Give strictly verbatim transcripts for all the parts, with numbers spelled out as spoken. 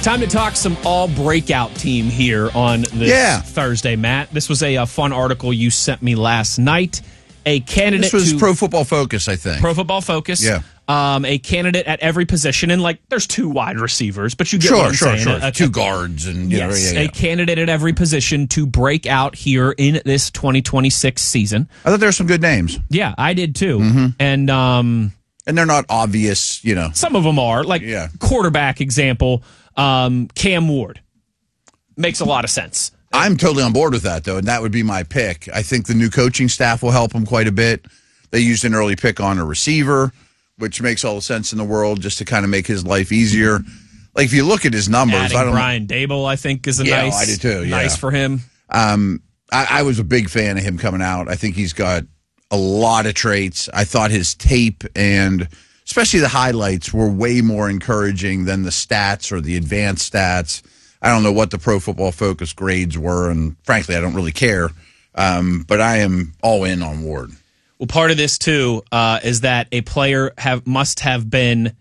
Time to talk some all breakout team here on this yeah. Thursday, Matt. This was a, a fun article you sent me last night. A candidate This was to Pro Football Focus, I think. Pro Football Focus. Yeah. Um, a candidate at every position, and like there's two wide receivers, but you get sure, what I'm sure, saying. sure. A, a, two guards and you yes, know, yeah, yeah. a candidate at every position to break out here in this twenty twenty-six season. I thought there were some good names. Yeah, I did too, mm-hmm. and um, and they're not obvious, you know. Some of them are like yeah. quarterback example. Um, Cam Ward makes a lot of sense. I'm totally on board with that, though, and that would be my pick. I think the new coaching staff will help him quite a bit. They used an early pick on a receiver, which makes all the sense in the world just to kind of make his life easier. Like, if you look at his numbers, Adding I don't Brian Dable, I think, is a yeah, nice, I do too, yeah. nice for him. Um, I, I was a big fan of him coming out. I think he's got a lot of traits. I thought his tape and especially the highlights were way more encouraging than the stats or the advanced stats. I don't know what the Pro Football Focus grades were, and frankly, I don't really care. Um, but I am all in on Ward. Well, part of this, too, uh, is that a player have must have been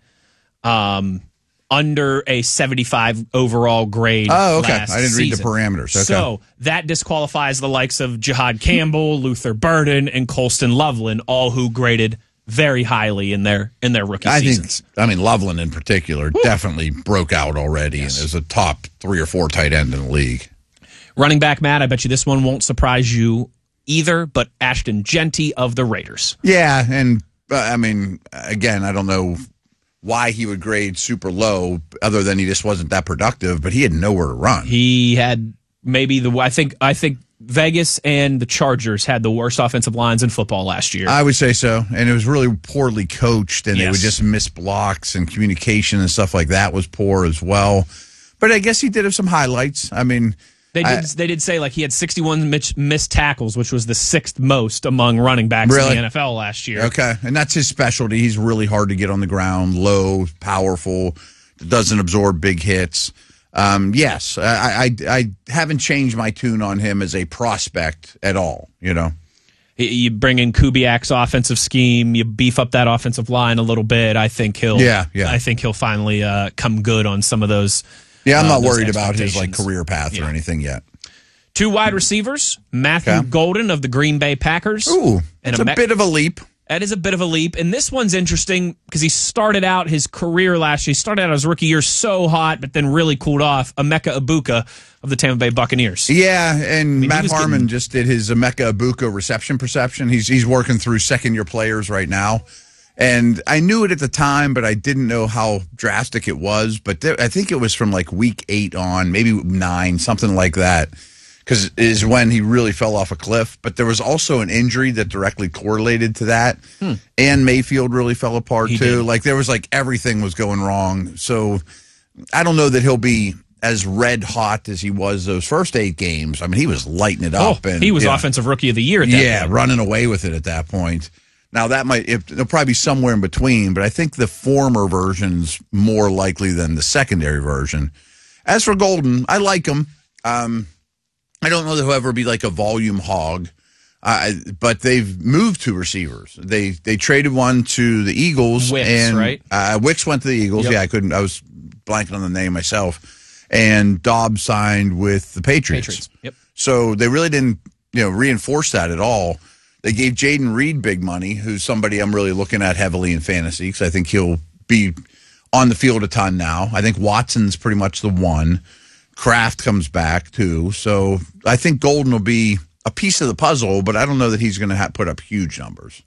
um, under a seventy-five overall grade. Oh, okay. Last I didn't read the season. parameters. Okay. So that disqualifies the likes of Jihad Campbell, Luther Burden, and Colston Loveland, all who graded very highly in their in their rookie I seasons. think, I mean, Loveland in particular Woo. definitely broke out already yes. and is a top three or four tight end in the league. Running back, Matt, I bet you this one won't surprise you either, but Ashton Genty of the Raiders. Yeah, and uh, I mean, again, I don't know why he would grade super low other than he just wasn't that productive, but he had nowhere to run. He had maybe the, I think, I think, Vegas and the Chargers had the worst offensive lines in football last year. I would say so. And it was really poorly coached, and yes. they would just miss blocks, and communication and stuff like that was poor as well. But I guess he did have some highlights. I mean, they did, I, they did say like he had sixty-one missed tackles, which was the sixth most among running backs really? in the N F L last year. Okay. And that's his specialty. He's really hard to get on the ground, low, powerful, doesn't absorb big hits. Um, yes, I, I I haven't changed my tune on him as a prospect at all, you know. You bring in Kubiak's offensive scheme, you beef up that offensive line a little bit. I think he'll yeah, yeah. I think he'll finally uh, come good on some of those. Yeah, I'm uh, not worried about his like career path yeah. or anything yet. Two wide receivers, Matthew okay. Golden of the Green Bay Packers. Ooh, and it's a, a me- bit of a leap. That is a bit of a leap. And this one's interesting because he started out his career last year. He started out his rookie year so hot, but then really cooled off. Emeka Ibuka of the Tampa Bay Buccaneers. Yeah, and I mean, Matt Harmon getting... just did his Emeka Ibuka reception perception. He's he's working through second-year players right now. And I knew it at the time, but I didn't know how drastic it was. But there, I think it was from like week eight on, maybe nine, something like that. Because is when he really fell off a cliff. But there was also an injury that directly correlated to that. Hmm. And Mayfield really fell apart, he too. Did. Like, there was like everything was going wrong. So I don't know that he'll be as red hot as he was those first eight games. I mean, he was lighting it up. Oh, and he was you know, offensive rookie of the year at that Yeah, point. running away with it at that point. Now, that might, it, it'll probably be somewhere in between. But I think the former version's more likely than the secondary version. As for Golden, I like him. Um... I don't know that he'll ever be like a volume hog, uh, but they've moved two receivers. They they traded one to the Eagles, Wicks, and right? uh, Wicks went to the Eagles. Yep. Yeah, I couldn't. I was blanking on the name myself. And Dobbs signed with the Patriots. Patriots. Yep. So they really didn't, you know, reinforce that at all. They gave Jaden Reed big money, who's somebody I'm really looking at heavily in fantasy because I think he'll be on the field a ton now. I think Watson's pretty much the one. Kraft comes back, too. So I think Golden will be a piece of the puzzle, but I don't know that he's going to have put up huge numbers.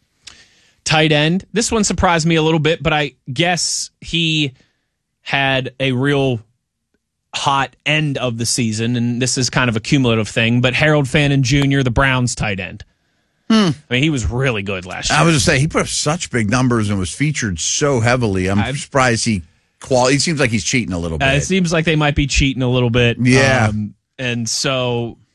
Tight end. This one surprised me a little bit, but I guess he had a real hot end of the season, and this is kind of a cumulative thing, but Harold Fannin Junior, the Browns tight end. Hmm. I mean, he was really good last year. I was going to say, he put up such big numbers and was featured so heavily. I'm I've, surprised he... Quality. It seems like he's cheating a little bit. Uh, it seems like they might be cheating a little bit. Yeah. Um, and so